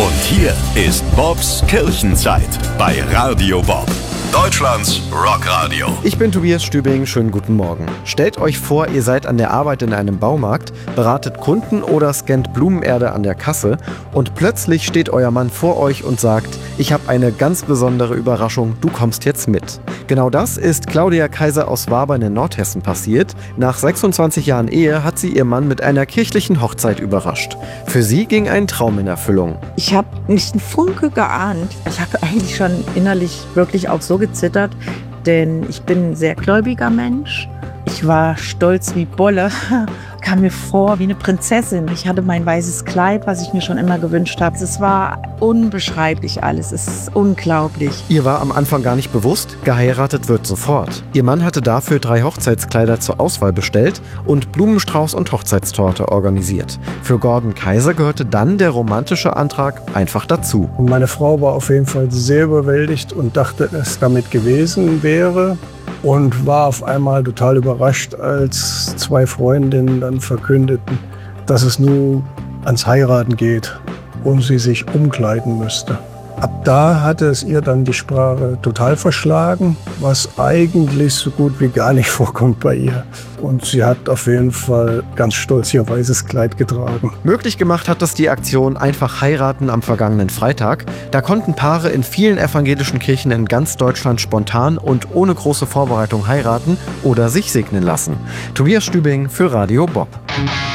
Und hier ist Bobs Kirchenzeit bei Radio Bob, Deutschlands Rockradio. Ich bin Tobias Stübing, schönen guten Morgen. Stellt euch vor, ihr seid an der Arbeit in einem Baumarkt, beratet Kunden oder scannt Blumenerde an der Kasse und plötzlich steht euer Mann vor euch und sagt, ich habe eine ganz besondere Überraschung, du kommst jetzt mit. Genau das ist Claudia Kaiser aus Wabern in Nordhessen passiert. Nach 26 Jahren Ehe hat sie ihr Mann mit einer kirchlichen Hochzeit überrascht. Für sie ging ein Traum in Erfüllung. Ich habe nicht einen Funke geahnt. Ich habe eigentlich schon innerlich wirklich auch so gezittert, denn ich bin ein sehr gläubiger Mensch. Ich war stolz wie Bolle, kam mir vor wie eine Prinzessin. Ich hatte mein weißes Kleid, was ich mir schon immer gewünscht habe. Es war unbeschreiblich alles, es ist unglaublich. Ihr war am Anfang gar nicht bewusst, geheiratet wird sofort. Ihr Mann hatte dafür 3 Hochzeitskleider zur Auswahl bestellt und Blumenstrauß und Hochzeitstorte organisiert. Für Gordon Kaiser gehörte dann der romantische Antrag einfach dazu. Und meine Frau war auf jeden Fall sehr überwältigt und dachte, es damit gewesen wäre. Und war auf einmal total überrascht, als 2 Freundinnen dann verkündeten, dass es nun ans Heiraten geht und sie sich umkleiden müsste. Ab da hatte es ihr dann die Sprache total verschlagen, was eigentlich so gut wie gar nicht vorkommt bei ihr. Und sie hat auf jeden Fall ganz stolz ihr weißes Kleid getragen. Möglich gemacht hat das die Aktion Einfach heiraten am vergangenen Freitag. Da konnten Paare in vielen evangelischen Kirchen in ganz Deutschland spontan und ohne große Vorbereitung heiraten oder sich segnen lassen. Tobias Stübing für Radio Bob.